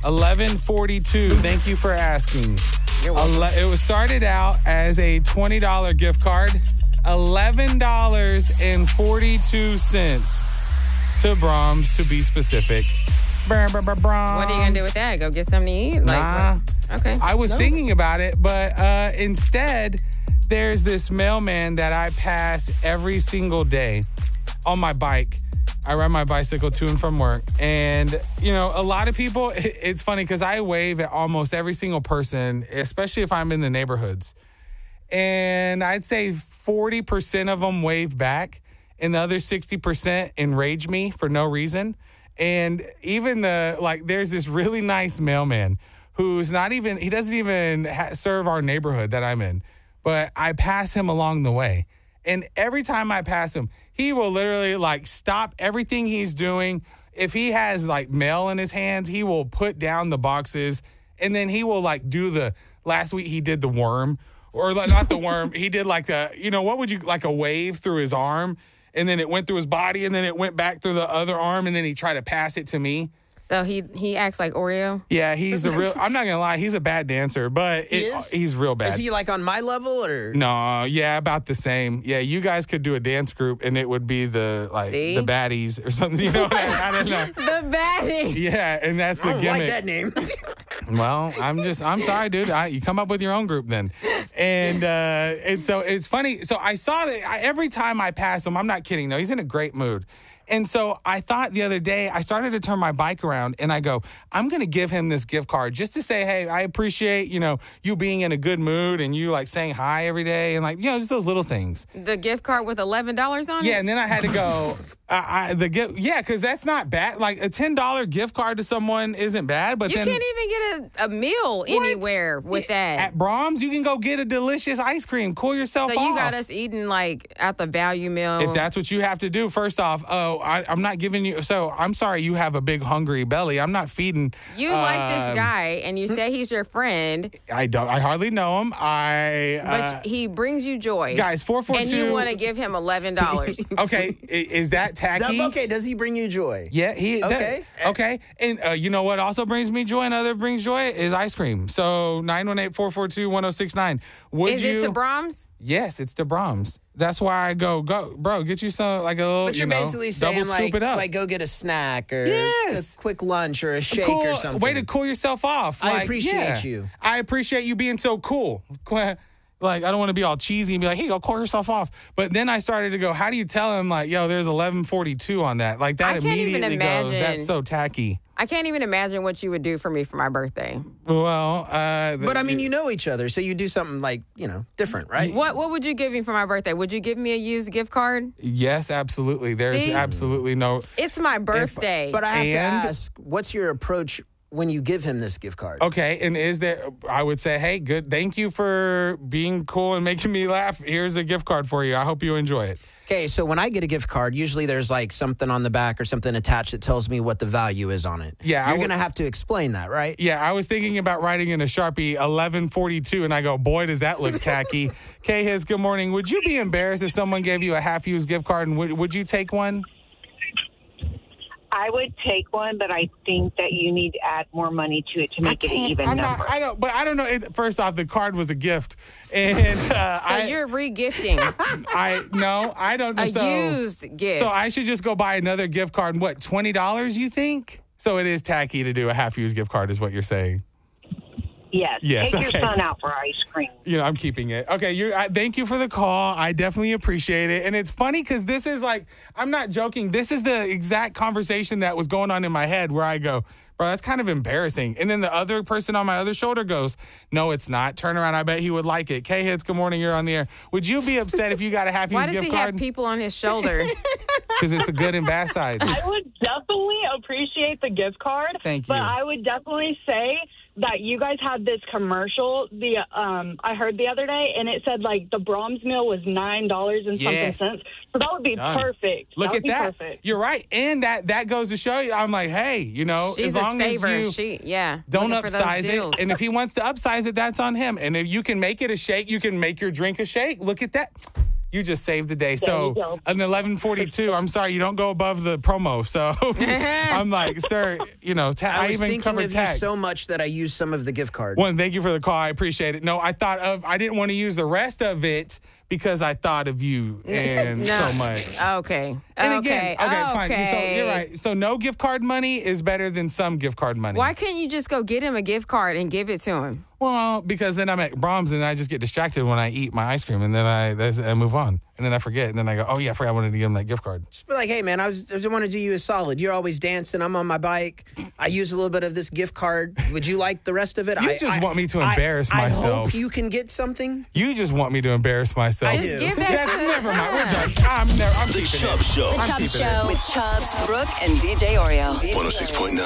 11:42. Thank you for asking. You're welcome. It was started out as a $20 gift card. $11.42 to Brahms, to be specific. Brahms. What are you going to do with that? Go get something to eat? Nah. Okay. I was thinking about it, but instead, there's this mailman that I pass every single day on my bike. I ride my bicycle to and from work. And, a lot of people, it's funny because I wave at almost every single person, especially if I'm in the neighborhoods. And I'd say 40% of them wave back, and the other 60% enrage me for no reason. And even there's this really nice mailman who's he doesn't even serve our neighborhood that I'm in, but I pass him along the way. And every time I pass him, he will literally stop everything he's doing. If he has mail in his hands, he will put down the boxes, and then he will do last week he did the worm, or not the worm. He did what would you, a wave through his arm, and then it went through his body, and then it went back through the other arm, and then he tried to pass it to me. So he acts like Oreo? Yeah, he's I'm not going to lie, he's a bad dancer, but he's real bad. Is he on my level or? No, yeah, about the same. Yeah, you guys could do a dance group and it would be the baddies or something. I don't know. The baddies. Yeah, and that's the gimmick. I like that name. Well, I'm sorry, dude. You come up with your own group then. And so it's funny. So I saw that every time I pass him, I'm not kidding though, he's in a great mood. And so I thought the other day, I started to turn my bike around and I go, I'm going to give him this gift card just to say, hey, I appreciate, you being in a good mood and you saying hi every day and just those little things. The gift card with $11 on it? Yeah, and then I had to go, because that's not bad. A $10 gift card to someone isn't bad, but you can't even get a meal anywhere with that. At Brahms, you can go get a delicious ice cream. Cool yourself off. So you got us eating at the value meal. If that's what you have to do, first off, I'm not giving you. So I'm sorry, you have a big hungry belly. I'm not feeding. You like this guy, and you say he's your friend. I don't. I hardly know him. But he brings you joy, guys. 442. And you want to give him $11. Okay, is that tacky? Okay, does he bring you joy? Yeah, he. Okay. Okay, and you know what also brings me joy and other brings joy is ice cream. So 918-442-1069. Is it to Brahms? Yes, it's to Brahms. That's why I go, bro, get you some, a little, but you're basically saying, double scoop it up. Go get a snack or a quick lunch or a shake or something. Way to cool yourself off. I appreciate you. I appreciate you being so cool. I don't want to be all cheesy and be hey, go cool yourself off. But then I started to go, how do you tell him, there's 11:42 on that? That immediately goes, that's so tacky. I can't even imagine what you would do for me for my birthday. Well, but I mean, you know each other, so you do something different, right? What would you give me for my birthday? Would you give me a used gift card? Yes, absolutely. There's absolutely no. It's my birthday. But I have to ask, what's your approach when you give him this gift card? Okay, and I would say, hey, good, thank you for being cool and making me laugh. Here's a gift card for you. I hope you enjoy it. Okay, so when I get a gift card, usually there's something on the back or something attached that tells me what the value is on it. Yeah, you're going to have to explain that, right? Yeah, I was thinking about writing in a Sharpie 11:42, and I go, boy, does that look tacky. K-Hits, good morning. Would you be embarrassed if someone gave you a half-used gift card, and would you take one? I would take one, but I think that you need to add more money to it to make it an even number. I don't know. First off, the card was a gift, and so you're re-gifting. I don't. A used gift. So I should just go buy another gift card. What, $20? You think? So it is tacky to do a half-used gift card, is what you're saying. Yes. Take your son out for ice cream. I'm keeping it. Okay, thank you for the call. I definitely appreciate it. And it's funny because this is I'm not joking. This is the exact conversation that was going on in my head where I go, bro, that's kind of embarrassing. And then the other person on my other shoulder goes, no, it's not. Turn around. I bet he would like it. K-Hits, good morning. You're on the air. Would you be upset if you got a half-used gift card? Why does he have people on his shoulder? Because it's the good and bad side. I would definitely appreciate the gift card. Thank you. But I would definitely say that you guys had this commercial I heard the other day, and it said the Brahms meal was $9 and something cents. So that would be perfect. Look at that. Perfect. You're right, and that goes to show you. I'm hey, she's as long a saver. as you don't upsize it, and if he wants to upsize it, that's on him. And if you can make it a shake, you can make your drink a shake. Look at that. You just saved the day. you So go. an 11:42. I'm sorry, you don't go above the promo. So I'm like, sir, you know, I was even thinking covered of you tax. so much that I used some of the gift card. One, thank you for the call. I appreciate it. No, I didn't want to use the rest of it because I thought of you and No. so much. Okay. And okay. again, fine. So Okay. you're right. So no gift card money is better than some gift card money. Why can't you just go get him a gift card and give it to him? Well, because then I'm at Brahms and I just get distracted when I eat my ice cream and then I move on. And then I forget. And then I go, oh, yeah, I forgot I wanted to give him that gift card. Just be like, hey, man, I just want to do you a solid. You're always dancing. I'm on my bike. I use a little bit of this gift card. Would you like the rest of it? You just want me to embarrass I myself. hope you can get something. You just want me to embarrass myself. Just give that Jess, to him. never mind. We're done. I'm The keeping Chubb it. Show. The I'm Chubb keeping it. Show. With Chubbs, Brooke, and DJ Oreo. 106.9